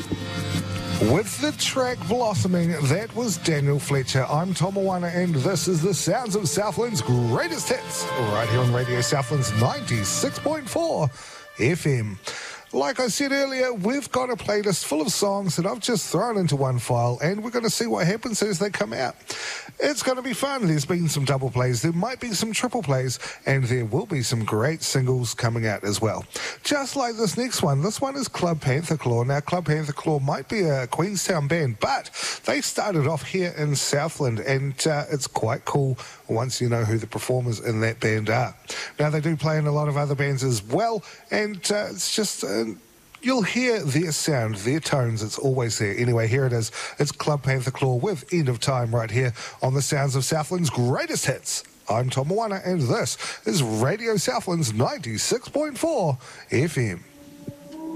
With the track Blossoming, that was Daniel Fletcher. I'm Tom Moana, and this is the Sounds of Southland's greatest hits, right here on Radio Southland's 96.4 FM. Like I said earlier, we've got a playlist full of songs that I've just thrown into one file, and we're going to see what happens as they come out. It's going to be fun. There's been some double plays, there might be some triple plays, and there will be some great singles coming out as well. Just like this next one. This one is Club Panther Claw. Now, Club Panther Claw might be a Queenstown band, but they started off here in Southland, and it's quite cool once you know who the performers in that band are. Now, they do play in a lot of other bands as well, and it's just... you'll hear their sound, their tones, it's always there. Anyway, here it is. It's Club Panther Claw with End of Time right here on the Sounds of Southland's greatest hits. I'm Tom Moana, and this is Radio Southland's 96.4 FM.